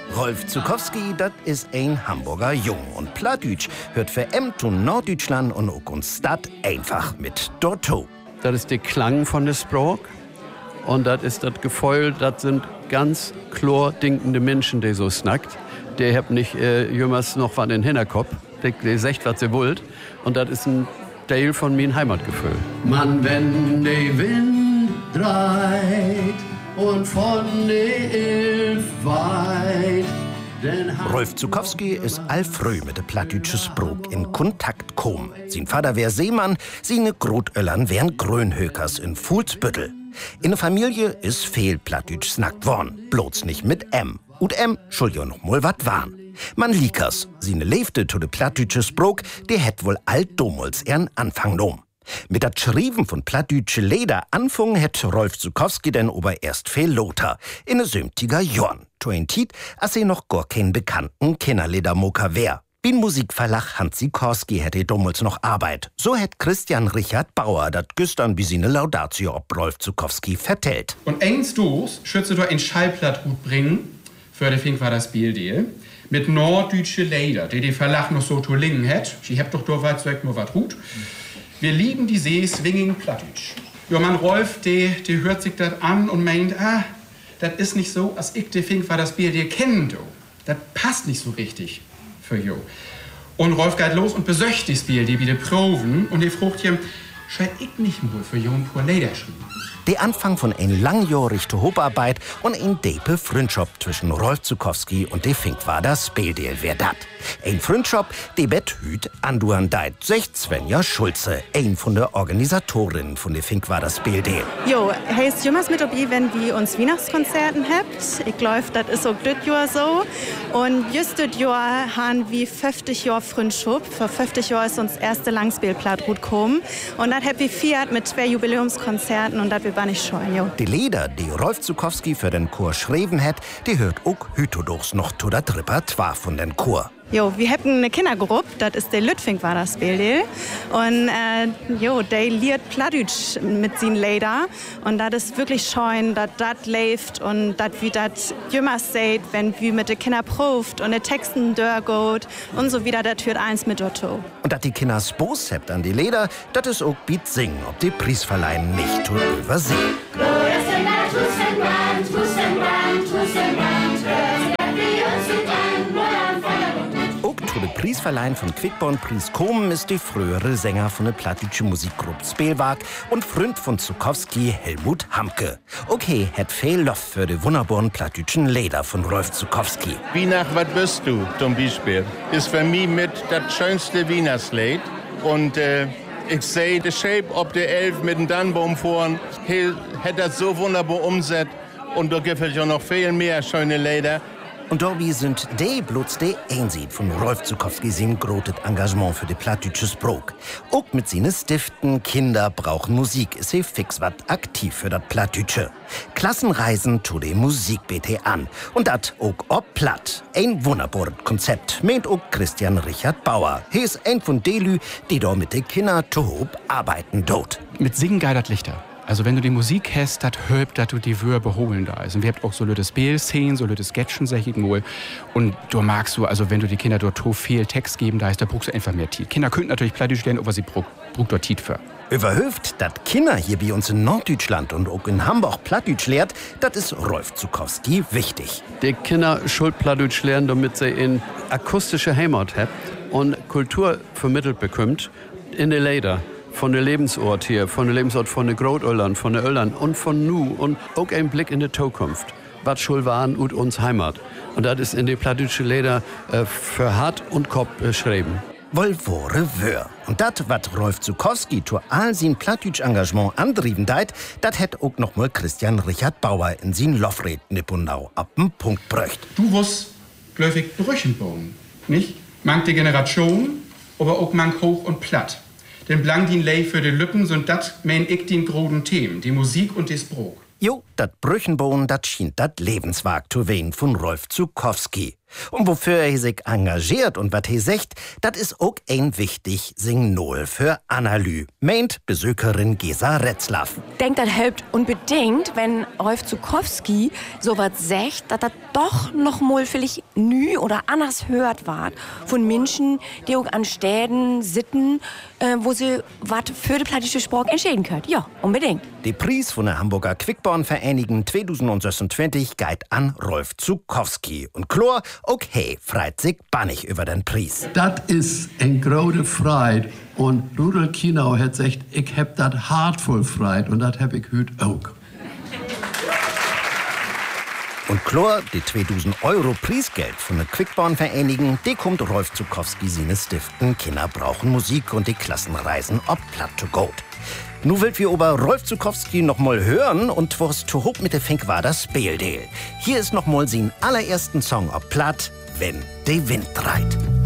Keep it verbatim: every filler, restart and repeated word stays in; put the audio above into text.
Rolf Zuckowski, das ist ein Hamburger Jung. Und Plattdütsch hört für Emt und Norddeutschland und auch uns Stadt einfach mit Dorto. Das ist der Klang von der Sprach. Und das ist das Gefühl, das sind ganz klar denkende Menschen, die so snackt. Die haben nicht äh, jemals noch was in den Hinterkopf. Die, die sagt, was sie wollt. Und das ist ein Teil von meinem Heimatgefühl. Mann, wenn der Wind dreht und von der Elf weit. Rolf Zuckowski ist allfrüh mit der plattdütsche Sprach in Kontakt gekommen. Sein Vater wär Seemann, seine Grotöllern wären Grönhökers in Fuhlsbüttel. In der Familie ist viel Plattdütsch snackt worden, bloß nicht mit M. Und M schuld ja noch mal wat waren. Man liekers, seine Leefte zu de plattdütsche Sprach, die hätt wohl alt dommels ihren Anfang nom. Mit dat Schrieben von plattdütsche Leder anfang hätt Rolf Zuckowski denn ober erst viel Lothar, in ne sömtiger Jorn. To ein Tiet, als er noch gar kein bekannten Kinderledermoker wär. Bin Musikverlag Hans Sikorski hätte damals noch Arbeit. So hätt Christian Richard Bauer dat gestern wie seine Laudatio ob Rolf Zuckowski vertellt. Und eins dos schütze du ein Schallplatthut bringen, für de Fink war das Bildeel, mit norddeutsche Leder, die die Verlag noch so to lingen hätt. Sie habt doch doch weit weg nur wat Hut. Wir lieben die See swinging Plattdütsch. Jo, man Rolf, der de hört sich das an und meint, ah, das ist nicht so, als ich de Fink war das Bildeel kennen, do. Das passt nicht so richtig für jo. Und Rolf geht los und besöcht das Bildeel wieder proben und die frucht ihm, scheit ich nicht nur für jo ein paar Leder schrieben. Der Anfang von ein langjährige Hobarbeit und ein deepe Freundschaft zwischen Rolf Zuckowski und de Fink war das Bildeel wär dat. Ein Freundschaft, die bet hüt anduan deit sech Svenja Schulze, ein von der Organisatorinnen von de Fink war das Bildeel. Jo, hey, ist jemals mit dabei, wenn wir uns Weihnachtskonzerten habt. Ich glaub, das ist auch das Jahr so. Und just das Jahr haben wir fünfzig Jahre Freundschaft. Vor fünfzig Jahren ist uns erste Langspielplattrut gekommen. Und das habt wir viert mit zwei Jubiläumskonzerten und das war nicht scheuen, jo. Die Lieder, die Rolf Zuckowski für den Chor schreiben hat, die hört auch hütodochs noch zu dat Repertoire von den Chor. Jo, wir haben eine Kindergruppe, das ist der Lütfink war das Bildeel. Und äh, jo, der liert Plattdütsch mit seinen Lieder. Und das ist wirklich schön, dass das läuft und dass wir das jemals seht, wenn wir mit den Kindern probt und die Texten durchgeht und so wieder, das hört eins mit Otto. Und dass die Kinder Spaß habt an die Lieder, das ist auch Beat singen, ob die Preisverleihen nicht zu übersehen. Zu den Preisverleihen von Quickborn Preis kommen ist die frühere Sänger von der plattdütschen Musikgruppe Spielwag und Freund von Zuckowski Helmut Hamke. Okay, hat viel Lof für die wunderbaren plattdütschen Lieder von Rolf Zuckowski. Wie was bist du, zum Beispiel? Ist für mich mit das schönste Wienerslied. Und äh, ich sehe die Shape ob der Elf mit dem Tannenbaum vorn, hat das so wunderbar umsetzt. Und da gibt es ja noch viel mehr schöne Lieder. Und dabei sind die bloß die Einsicht von Rolf Zuckowski sein großes Engagement für die plattdütsche Sprach. Auch mit seinen Stiften Kinder brauchen Musik ist sie fix wat aktiv für das Plattdütsche. Klassenreisen zu der Musik B T an. Und das auch ob platt. Ein wunderbares Konzept, meint auch Christian Richard Bauer. Er ist ein von Delü, die da mit den Kindern zu hob arbeiten dort. Mit Singen geidert Lichter. Also wenn du die Musik hast, das hört, dass du die Wörter beholen da ist. Und wir habt auch so Leute Spielszenen, so Leute Sketchen, sag ich mal. Und du magst du, also wenn du die Kinder dort so viel Text geben, da ist, da brauchst du einfach mehr Tiet. Kinder könnten natürlich Plattdeutsch lernen, aber sie brauchen dort Tiet für. Überhöft, dass Kinder hier bei uns in Norddeutschland und auch in Hamburg Plattdeutsch lehrt, das ist Rolf Zuckowski wichtig. Die Kinder schuld Plattdeutsch lernen, damit sie in akustische Heimat haben und Kultur vermittelt bekommt in den Lieder. Von der Lebensort hier, von der Lebensort von den Grotöllern, von den Öllern und von nu und auch ein Blick in die Zukunft. Was schuld waren und uns Heimat. Und das ist in die plattdütsche Lieder äh, für Hart und Kopf beschrieben. Wohl wore wör. Und das, was Rolf Zuckowski zu all sein plattdütsch Engagement andrieben deit, das hätt auch noch mal Christian Richard Bauer in sin Lofred Nipponau ab den Punkt bröcht. Du wirst, glaub ich, Brüchenbauen, nicht? Mank die Generation, aber auch mank hoch und platt. Denn blank din Lei für die Lücken sind dat mein ich den großen Themen, die Musik und die Sprach. Jo, dat Brüchenbauen, dat schien dat Lebenswag zu wehen von Rolf Zuckowski. Und wofür er sich engagiert und wat er sagt, dat is auch ein wichtig Signal für Analy, meint Besökerin Gesa Retzlaff. Denkt, das hilft unbedingt, wenn Rolf Zuckowski sowas sagt, dass das doch noch mal vielleicht nü oder anders hört ward von Menschen, die auch an Städten sitten, äh, wo sie was für die plattische Sprache entscheiden können. Ja, unbedingt. Der Preis von der Hamburger Quickborn-Vereinigung zweitausendsechsundzwanzig geht an Rolf Zuckowski. Und Chlor, okay, freit sich bannig über den Preis. Das ist ein große Freude. Und Rudolf Kienau hat gesagt, ich hab das hart voll Freude. Und das hab ich heute auch. Und klar, die zweitausend Euro Preisgeld von der Quickborn-Vereinigung, die kommt Rolf Zuckowski seine Stiften Kinder brauchen Musik und die Klassenreisen ob Platt to Gold. Nu will wir über Rolf Zuckowski noch mal hören und was zu hoch mit der Fink war das Speeldeel. Hier ist noch mal sein allerersten Song ob Platt, wenn der Wind dreht.